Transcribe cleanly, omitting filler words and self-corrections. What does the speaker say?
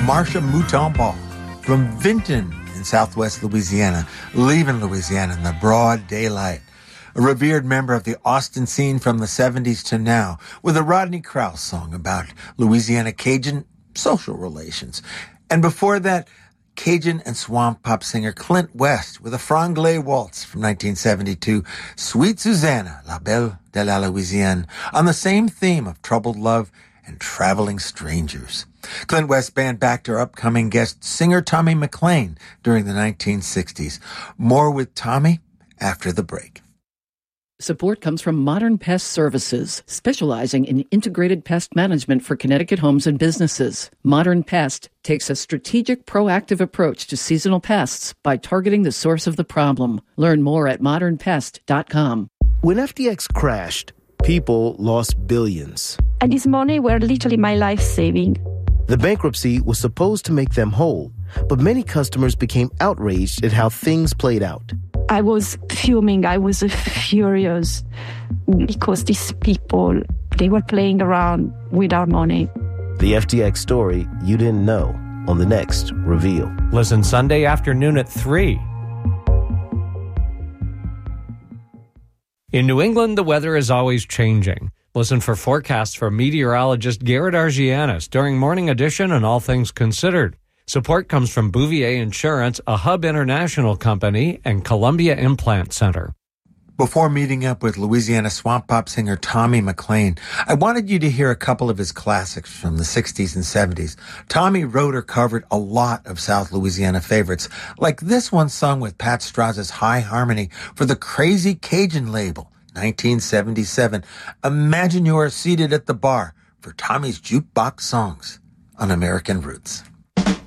Marsha Mouton-Ball from Vinton in southwest Louisiana, leaving Louisiana in the broad daylight. A revered member of the Austin scene from the 70s to now, with a Rodney Crowell song about Louisiana Cajun social relations. And before that, Cajun and swamp pop singer Clint West with a franglais waltz from 1972, Sweet Susanna, La Belle de la Louisiane, on the same theme of troubled love and traveling strangers. Clint West Band backed her upcoming guest singer Tommy McLean during the 1960s. More with Tommy after the break. Support comes from Modern Pest Services, specializing in integrated pest management for Connecticut homes and businesses. Modern Pest takes a strategic, proactive approach to seasonal pests by targeting the source of the problem. Learn more at modernpest.com. When FTX crashed, people lost billions. And this money were literally my life saving. The bankruptcy was supposed to make them whole, but many customers became outraged at how things played out. I was fuming. I was furious because these people, they were playing around with our money. The FTX story you didn't know on the next Reveal. Listen Sunday afternoon at 3. In New England, the weather is always changing. Listen for forecasts from meteorologist Garrett Argianis during Morning Edition and All Things Considered. Support comes from Bouvier Insurance, a Hub International company, and Columbia Implant Center. Before meeting up with Louisiana swamp pop singer Tommy McLean, I wanted you to hear a couple of his classics from the 60s and 70s. Tommy wrote or covered a lot of South Louisiana favorites, like this one sung with Pat Straz's High Harmony for the Crazy Cajun label, 1977. Imagine you are seated at the bar for Tommy's Jukebox Songs on American Roots.